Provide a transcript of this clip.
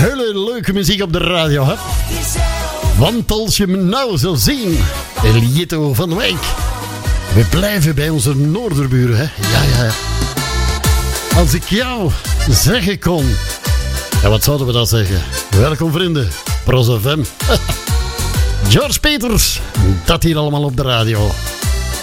hele leuke muziek op de radio, hè? Want als je me nou zou zien, Elietto van Wijk. We blijven bij onze noorderburen, hè? Ja. Als ik jou zeggen kon... Ja, wat zouden we dan zeggen? Welkom vrienden, Pros FM. George Peters, dat hier allemaal op de radio.